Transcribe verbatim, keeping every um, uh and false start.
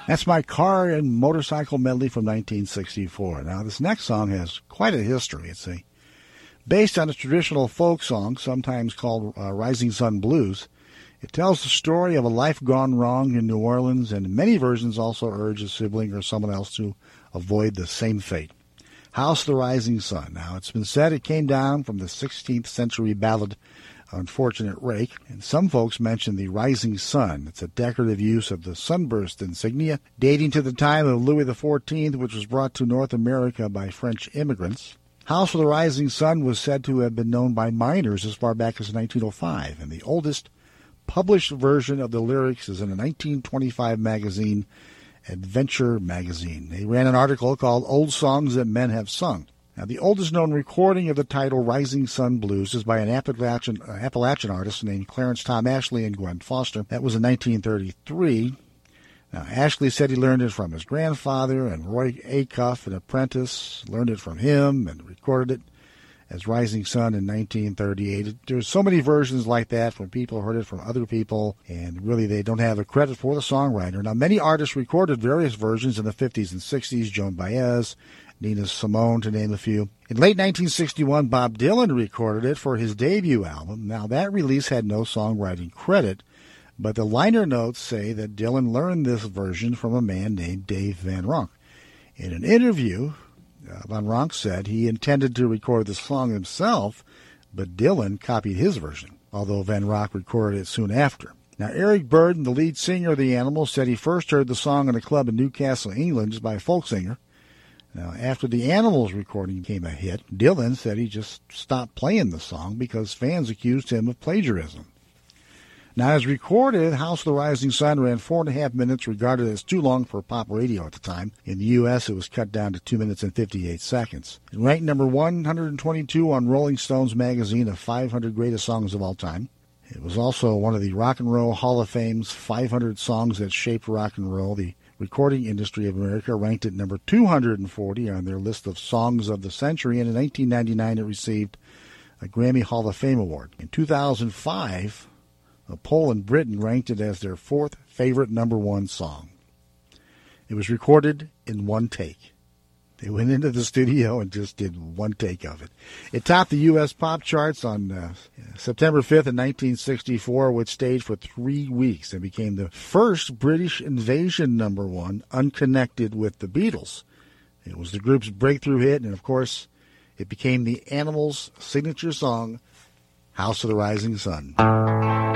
That's my car and motorcycle medley from nineteen sixty-four. Now, this next song has quite a history. It's a, based on a traditional folk song, sometimes called uh, Rising Sun Blues. It tells the story of a life gone wrong in New Orleans, and in many versions also urge a sibling or someone else to avoid the same fate. House of the Rising Sun. Now, it's been said it came down from the sixteenth century ballad Unfortunate Rake, and some folks mention the Rising Sun. It's a decorative use of the sunburst insignia dating to the time of Louis the fourteenth, which was brought to North America by French immigrants. House of the Rising Sun was said to have been known by miners as far back as nineteen oh five, and the oldest published version of the lyrics is in a nineteen twenty-five magazine, Adventure Magazine. They ran an article called Old Songs That Men Have Sung. Now, the oldest known recording of the title Rising Sun Blues is by an Appalachian, uh, Appalachian artist named Clarence Tom Ashley and Gwen Foster. That was in nineteen thirty-three. Now, Ashley said he learned it from his grandfather, and Roy Acuff, an apprentice, learned it from him and recorded it as Rising Sun in nineteen thirty-eight. There's so many versions like that from people who heard it from other people, and really they don't have a credit for the songwriter. Now, many artists recorded various versions in the fifties and sixties, Joan Baez, Nina Simone, to name a few. In late nineteen sixty-one, Bob Dylan recorded it for his debut album. Now, that release had no songwriting credit, but the liner notes say that Dylan learned this version from a man named Dave Van Ronk. In an interview, uh, Van Ronk said he intended to record the song himself, but Dylan copied his version, although Van Ronk recorded it soon after. Now, Eric Burden, the lead singer of the Animals, said he first heard the song in a club in Newcastle, England, just by a folk singer. Now, after the Animals recording became a hit, Dylan said he just stopped playing the song because fans accused him of plagiarism. Now, as recorded, House of the Rising Sun ran four and a half minutes, regarded as too long for pop radio at the time. In the U S, it was cut down to two minutes and fifty-eight seconds. It ranked number one hundred twenty-two on Rolling Stone's magazine of five hundred greatest songs of all time. It was also one of the Rock and Roll Hall of Fame's five hundred songs that shaped rock and roll. The Recording Industry of America ranked it number two hundred forty on their list of songs of the century, and in nineteen ninety-nine it received a Grammy Hall of Fame award. In two thousand five, a poll in Britain ranked it as their fourth favorite number one song. It was recorded in one take. They went into the studio and just did one take of it. It topped the U S pop charts on uh, September fifth in nineteen sixty-four, which staged for three weeks and became the first British invasion number one unconnected with the Beatles. It was the group's breakthrough hit, and of course, it became the Animals' signature song, House of the Rising Sun.